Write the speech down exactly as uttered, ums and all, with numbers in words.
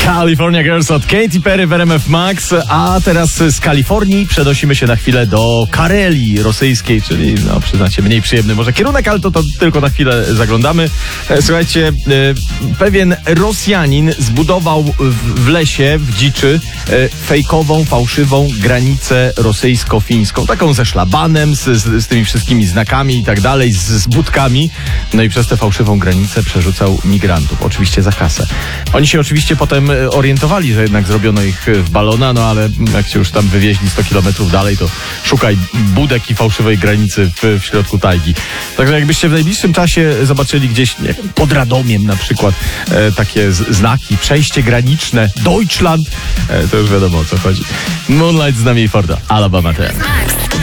California Girls od Katy Perry w R M F Max, a teraz z Kalifornii przenosimy się na chwilę do Karelii rosyjskiej, czyli no przyznacie mniej przyjemny może kierunek, ale to, to tylko na chwilę zaglądamy. Słuchajcie, pewien Rosjanin zbudował w lesie, w dziczy fejkową, fałszywą granicę rosyjsko-fińską, taką ze szlabanem, z, z, z tymi wszystkimi znakami i tak dalej, z, z budkami, no i przez tę fałszywą granicę przerzucał migrantów, oczywiście za kasę. Oni się oczywiście potem orientowali, że jednak zrobiono ich w balona, no ale jak się już tam wywieźli sto kilometrów dalej, to szukaj budek i fałszywej granicy w, w środku tajgi. Także jakbyście w najbliższym czasie zobaczyli gdzieś, nie wiem, pod Radomiem na przykład e, takie z, znaki, przejście graniczne, Deutschland, e, to już wiadomo o co chodzi. Moonlight z nami Forda, Alabama T M.